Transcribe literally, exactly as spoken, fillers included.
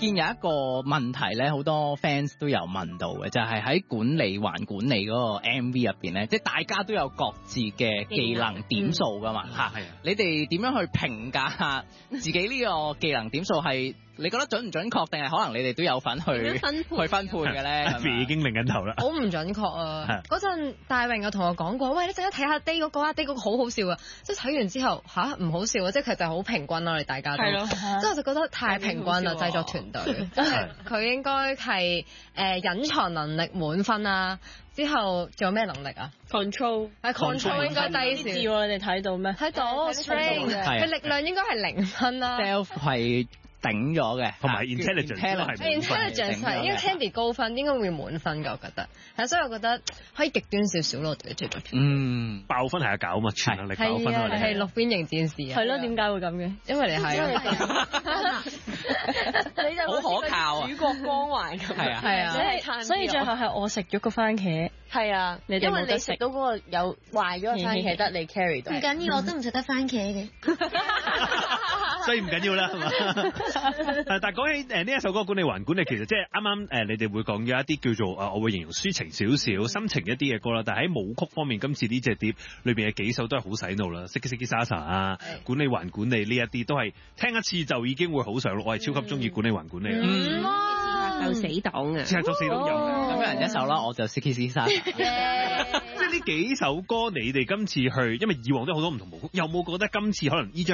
見有一個問題咧，好多 fans 都有問到嘅，就係、是、喺管理還管理嗰個 M V 入邊咧，即係大家都有各自嘅技能點數噶嘛嚇。係啊，你哋點樣去評價自己呢個技能點數係？你覺得準唔準確，定係可能你哋都有份去分去分配嘅咧？ 已經擰緊頭啦， 好唔準確啊！嗰陣大榮有同我講過，喂，你陣間睇下 Day 嗰個啊 ，Day 嗰個好好笑啊！即係睇完之後吓唔好笑啊！即係其實好平均咯，我哋大家都，即係我就覺得太平均啦，製作團隊，即係佢應該係誒隱藏能力滿分啊！之後仲有咩能力啊 ？Control 係 control 應該低少啲，你哋睇到咩？ 睇到 strength 佢力量應該係零分啦。 Self 係頂咗嘅， 同埋 intelligence 係 intelligence 係因為 Candy 高分，應該會滿分㗎，我覺得。係，所以我覺得可以極端少少咯，我哋嘅製作團隊。 嗯，爆分係阿搞嘛，全能力爆分啊！ 你係六邊形戰士啊？ 係咯，點解會咁嘅？ 因為你係， 你就好可靠啊！ 主角光環咁。 係啊係啊， 所以最後係我食咗個番茄。 係啊，因為你食到嗰個有壞咗嘅番茄得你 carry 到。 唔緊要，我都唔食得番茄嘅。 所以唔緊要啦，係嘛？但係講起誒呢一首歌管理還管理，其實即係啱啱誒你哋會講咗一啲叫做誒我會形容抒情少少、心情一啲嘅歌啦。但係喺舞曲方面，今次呢隻碟裏邊嘅幾首都係好洗腦啦，《Siki Siki Sasa》啊，管理還管理呢一啲都係聽一次就已經會好上路。我係超級中意管理還管理。 嗯， 夠死黨嘅， 試下做死黨有咁一人一首啦，我就 Siki Siki Sasa。 即係呢幾首歌，你哋今次去，因為以往都有好多唔同舞曲，有冇覺得今次可能呢張